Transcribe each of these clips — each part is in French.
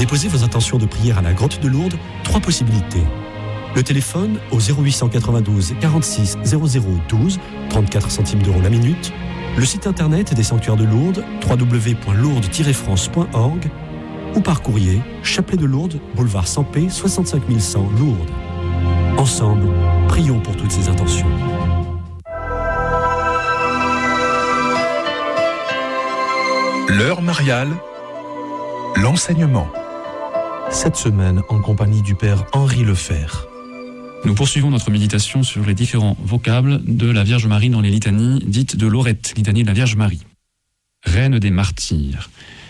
déposer vos intentions de prière à la grotte de Lourdes, 3 possibilités. Le téléphone au 0892 46 00 12, 34 centimes d'euros la minute. Le site internet des sanctuaires de Lourdes, www.lourdes-france.org, ou par courrier, Chapelet de Lourdes, boulevard Sampé, 65 100 Lourdes. Ensemble, prions pour toutes ces intentions. L'heure mariale, l'enseignement. Cette semaine, en compagnie du Père Henri Lefebvre. Nous poursuivons notre méditation sur les différents vocables de la Vierge Marie dans les litanies dites de Lorette, litanie de la Vierge Marie. Reine des martyrs.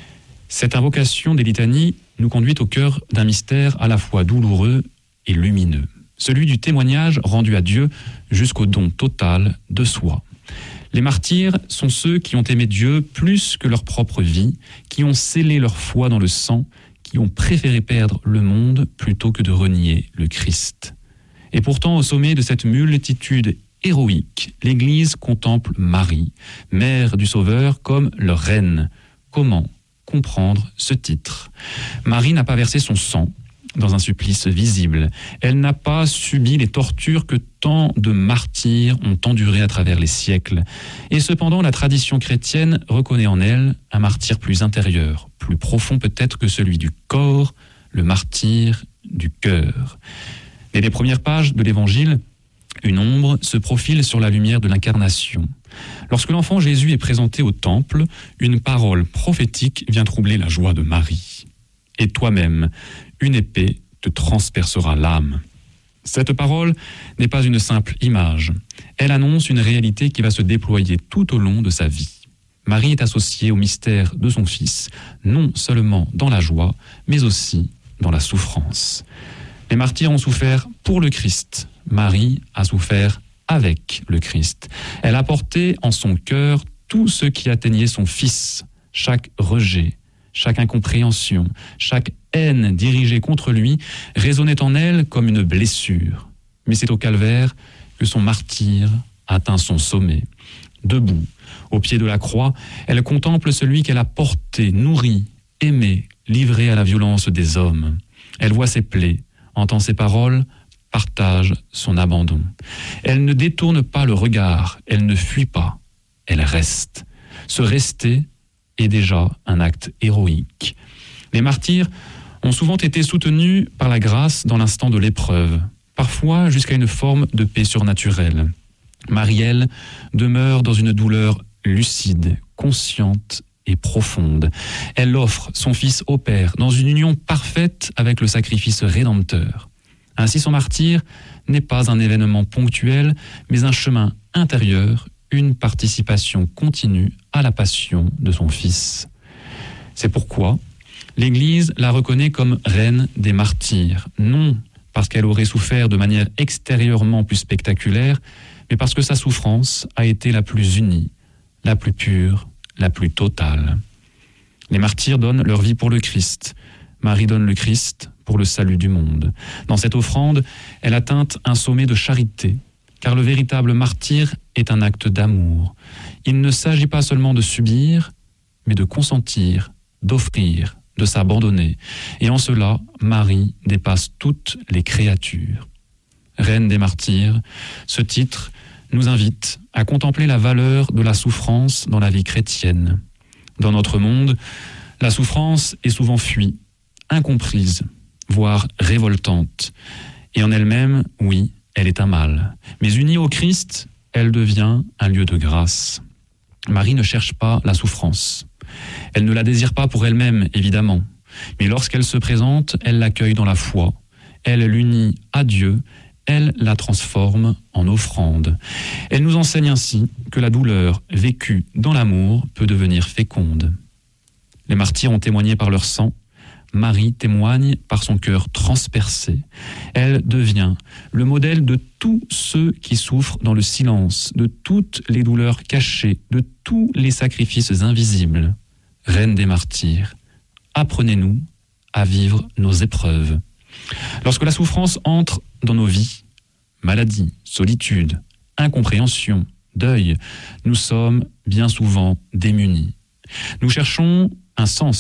Cette invocation des litanies nous conduit au cœur d'un mystère à la fois douloureux et lumineux, celui du témoignage rendu à Dieu jusqu'au don total de soi. Les martyrs sont ceux qui ont aimé Dieu plus que leur propre vie, qui ont scellé leur foi dans le sang, qui ont préféré perdre le monde plutôt que de renier le Christ. Et pourtant, au sommet de cette multitude héroïque, l'Église contemple Marie, mère du Sauveur, comme leur reine. Comment comprendre ce titre ? Marie n'a pas versé son sang dans un supplice visible. Elle n'a pas subi les tortures que tant de martyrs ont endurées à travers les siècles. Et cependant, la tradition chrétienne reconnaît en elle un martyr plus intérieur, plus profond peut-être que celui du corps, le martyr du cœur. Dès les premières pages de l'Évangile, une ombre se profile sur la lumière de l'incarnation. Lorsque l'enfant Jésus est présenté au temple, une parole prophétique vient troubler la joie de Marie. « Et toi-même, une épée te transpercera l'âme. » Cette parole n'est pas une simple image. Elle annonce une réalité qui va se déployer tout au long de sa vie. Marie est associée au mystère de son Fils, non seulement dans la joie, mais aussi dans la souffrance. Les martyrs ont souffert pour le Christ. Marie a souffert avec le Christ. Elle a porté en son cœur tout ce qui atteignait son Fils, chaque rejet, chaque incompréhension, chaque haine dirigée contre lui résonnait en elle comme une blessure. Mais c'est au calvaire que son martyre atteint son sommet. Debout, au pied de la croix, elle contemple celui qu'elle a porté, nourri, aimé, livré à la violence des hommes. Elle voit ses plaies, entend ses paroles, partage son abandon. Elle ne détourne pas le regard, elle ne fuit pas, elle reste. Se rester est déjà un acte héroïque. Les martyrs ont souvent été soutenus par la grâce dans l'instant de l'épreuve, parfois jusqu'à une forme de paix surnaturelle. Marie-elle demeure dans une douleur lucide, consciente et profonde. Elle offre son Fils au Père dans une union parfaite avec le sacrifice rédempteur. Ainsi, son martyre n'est pas un événement ponctuel, mais un chemin intérieur, une participation continue à la passion de son Fils. C'est pourquoi l'Église la reconnaît comme reine des martyrs, non parce qu'elle aurait souffert de manière extérieurement plus spectaculaire, mais parce que sa souffrance a été la plus unie, la plus pure, la plus totale. Les martyrs donnent leur vie pour le Christ. Marie donne le Christ pour le salut du monde. Dans cette offrande, elle atteint un sommet de charité, car le véritable martyr est un acte d'amour. Il ne s'agit pas seulement de subir, mais de consentir, d'offrir, de s'abandonner. Et en cela, Marie dépasse toutes les créatures. Reine des martyrs, ce titre nous invite à contempler la valeur de la souffrance dans la vie chrétienne. Dans notre monde, la souffrance est souvent fuie, incomprise, voire révoltante. Et en elle-même, oui, elle est un mal. Mais unie au Christ, elle devient un lieu de grâce. Marie ne cherche pas la souffrance. Elle ne la désire pas pour elle-même, évidemment. Mais lorsqu'elle se présente, elle l'accueille dans la foi. Elle l'unit à Dieu. Elle la transforme en offrande. Elle nous enseigne ainsi que la douleur vécue dans l'amour peut devenir féconde. Les martyrs ont témoigné par leur sang. Marie témoigne par son cœur transpercé. Elle devient le modèle de tous ceux qui souffrent dans le silence, de toutes les douleurs cachées, de tous les sacrifices invisibles. Reine des martyrs, apprenez-nous à vivre nos épreuves. Lorsque la souffrance entre dans nos vies, maladie, solitude, incompréhension, deuil, nous sommes bien souvent démunis. Nous cherchons un sens,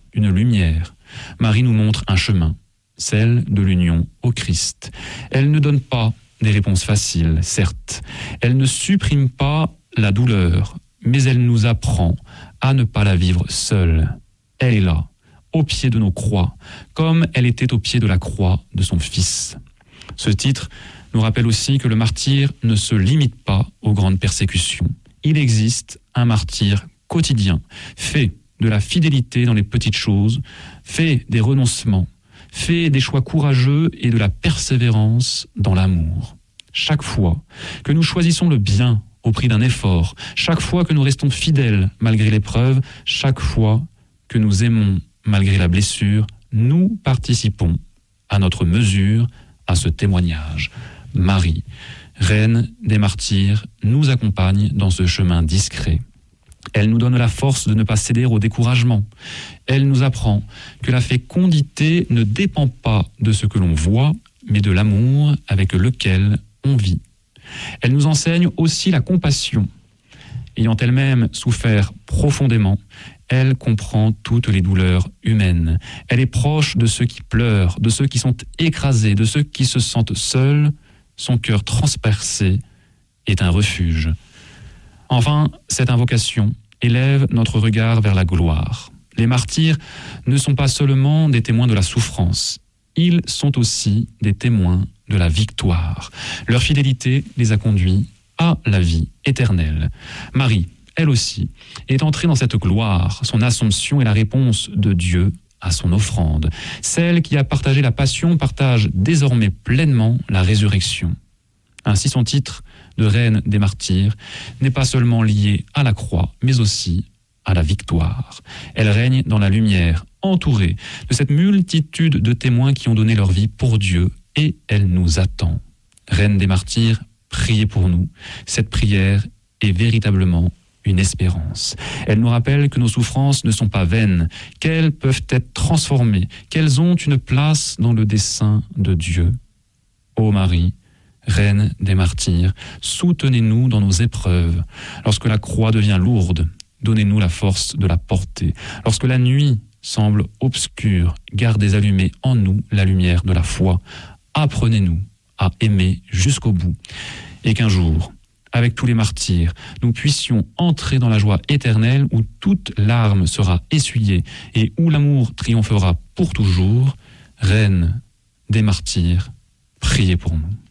une lumière. Marie nous montre un chemin, celle de l'union au Christ. Elle ne donne pas des réponses faciles, certes. Elle ne supprime pas la douleur, mais elle nous apprend à ne pas la vivre seule. Elle est là, au pied de nos croix, comme elle était au pied de la croix de son Fils. Ce titre nous rappelle aussi que le martyr ne se limite pas aux grandes persécutions. Il existe un martyr quotidien, fait de la fidélité dans les petites choses, fait des renoncements, fait des choix courageux et de la persévérance dans l'amour. Chaque fois que nous choisissons le bien au prix d'un effort, chaque fois que nous restons fidèles malgré l'épreuve, chaque fois que nous aimons malgré la blessure, nous participons à notre mesure à ce témoignage. Marie, reine des martyrs, nous accompagne dans ce chemin discret. Elle nous donne la force de ne pas céder au découragement. Elle nous apprend que la fécondité ne dépend pas de ce que l'on voit, mais de l'amour avec lequel on vit. Elle nous enseigne aussi la compassion. Ayant elle-même souffert profondément, elle comprend toutes les douleurs humaines. Elle est proche de ceux qui pleurent, de ceux qui sont écrasés, de ceux qui se sentent seuls. Son cœur transpercé est un refuge. Enfin, cette invocation élève notre regard vers la gloire. Les martyrs ne sont pas seulement des témoins de la souffrance, ils sont aussi des témoins de la victoire. Leur fidélité les a conduits à la vie éternelle. Marie, elle aussi, est entrée dans cette gloire. Son assomption est la réponse de Dieu à son offrande. Celle qui a partagé la passion partage désormais pleinement la résurrection. Ainsi, son titre de reine des martyrs n'est pas seulement lié à la croix, mais aussi à la victoire. Elle règne dans la lumière, entourée de cette multitude de témoins qui ont donné leur vie pour Dieu, et elle nous attend. Reine des martyrs, priez pour nous. Cette prière est véritablement une espérance. Elle nous rappelle que nos souffrances ne sont pas vaines, qu'elles peuvent être transformées, qu'elles ont une place dans le dessein de Dieu. Ô Marie, Reine des martyrs, soutenez-nous dans nos épreuves. Lorsque la croix devient lourde, donnez-nous la force de la porter. Lorsque la nuit semble obscure, gardez allumée en nous la lumière de la foi. Apprenez-nous à aimer jusqu'au bout. Et qu'un jour, avec tous les martyrs, nous puissions entrer dans la joie éternelle où toute larme sera essuyée et où l'amour triomphera pour toujours. Reine des martyrs, priez pour nous.